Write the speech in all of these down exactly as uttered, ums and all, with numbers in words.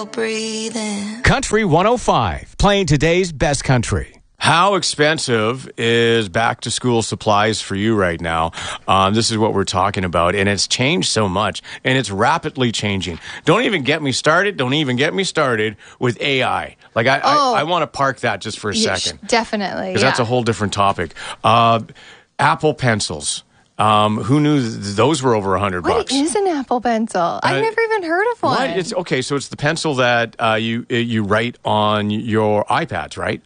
still breathing. Country one oh five, playing today's best country. How expensive is back-to-school supplies for you right now? Um, this is what we're talking about, and it's changed so much, and it's rapidly changing. Don't even get me started. Don't even get me started with A I. Like, I, oh, I, I want to park that just for a yeah, second. Definitely, Because yeah. that's a whole different topic. Uh, Apple Pencils. Um, who knew th- those were over a hundred What bucks? is an Apple Pencil? I've Uh, never even heard of one. What? It's okay. So it's the pencil that uh, you you write on your iPads, right?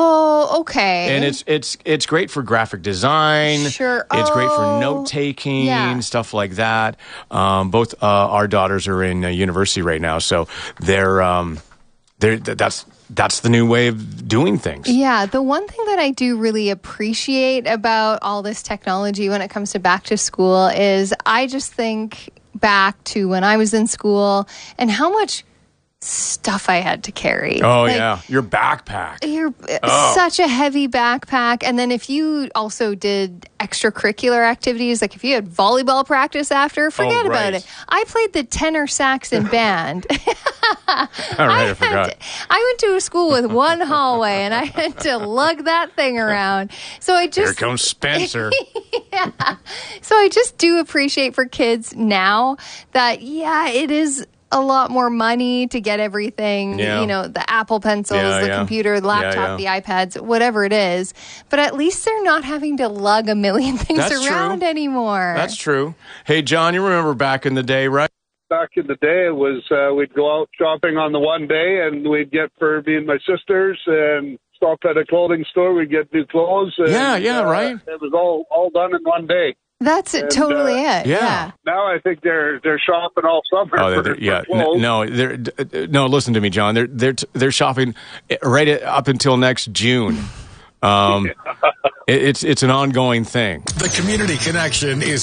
Oh, okay. And it's it's it's great for graphic design. Sure. It's great for Oh, note taking, yeah. stuff like that. Um, both uh, our daughters are in uh, university right now, so they're um, they're that's that's the new way of doing things. Yeah, the one thing that I do really appreciate about all this technology when it comes to back to school is I just think back to when I was in school and how much stuff I had to carry. Oh, Like, yeah. Your backpack. You're Oh. such a heavy backpack. And then if you also did extracurricular activities, like if you had volleyball practice after, forget Oh, right. about it. I played the tenor sax in band. All right, I, had forgot. to- I went to a school with one hallway and I had to lug that thing around. So I Here just comes Spencer. yeah. So I just do appreciate for kids now that, yeah, it is a lot more money to get everything, Yeah. you know, the Apple Pencils, Yeah, the yeah. computer, the laptop, Yeah, the iPads, whatever it is. But at least they're not having to lug a million things That's around true. anymore. That's true. Hey, John, you remember back in the day, right? Back in the day, it was uh, we'd go out shopping on the one day, and we'd get for me and my sisters, and stop at a clothing store. We'd get new clothes. And, Yeah, yeah, uh, right. It was all all done in one day. That's it, And, totally uh, it. yeah. Yeah. Now I think they're they're shopping all summer. Oh, for, they're, for yeah, clothes. N- no, they're d- d- no. Listen to me, John. They're they're t- they're shopping right at, up until next June. Um, it, it's it's an ongoing thing. The Community Connection is